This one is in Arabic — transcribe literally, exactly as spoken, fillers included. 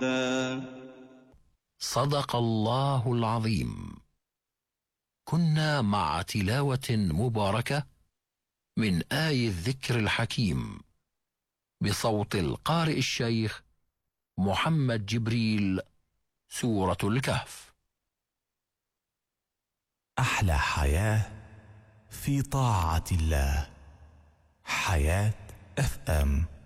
صدق الله العظيم. كنا مع تلاوة مباركة من آي الذكر الحكيم بصوت القارئ الشيخ محمد جبريل، سورة الكهف. أحلى حياة في طاعة الله. حياة اف ام.